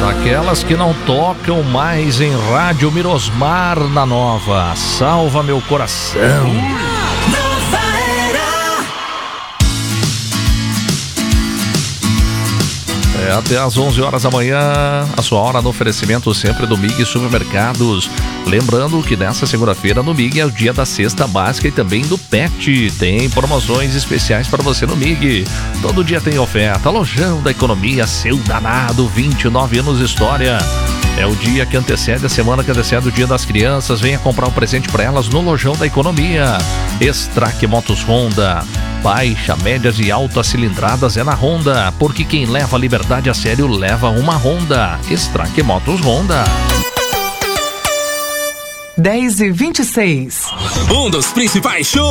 Aquelas que não tocam mais em rádio. Mirosmar na Nova. Salva meu coração. Até às 11 horas da manhã, a sua hora no oferecimento sempre do MIG Supermercados. Lembrando que nessa segunda-feira no MIG é o dia da cesta básica e também do PET. Tem promoções especiais para você no MIG. Todo dia tem oferta. Lojão da Economia, seu danado, 29 anos de história. É o dia que antecede a semana que antecede o Dia das Crianças. Venha comprar um presente para elas no Lojão da Economia. Strack Motos Honda. Baixa, médias e altas cilindradas é na Honda, porque quem leva a liberdade a sério leva uma Honda. Strack Motos Honda. 10h26. Um dos principais shows